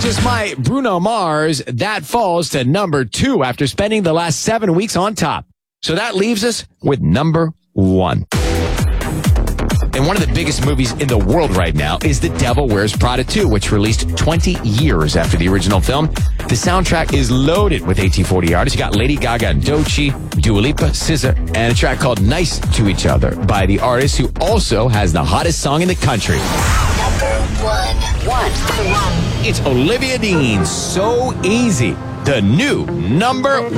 Jesus My Bruno Mars. That falls to number 2 after spending the last 7 weeks on top. So that leaves us with number 1. And one of the biggest movies in the world right now is The Devil Wears Prada 2, which released 20 years after the original film. The soundtrack is loaded with AT40 artists. You got Lady Gaga and Doechii, Dua Lipa, SZA, and a track called Nice to Each Other by the artist who also has the hottest song in the country. Number 1. It's Olivia Dean, So Easy, the new number 1.